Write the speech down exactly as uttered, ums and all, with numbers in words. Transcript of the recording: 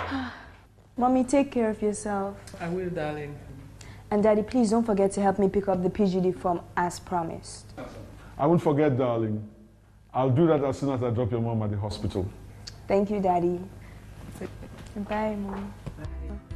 Mommy, take care of yourself. I will, darling. And Daddy, please don't forget to help me pick up the P G D form as promised. I won't forget, darling. I'll do that as soon as I drop your mom at the hospital. Thank you, Daddy. Bye, Mom.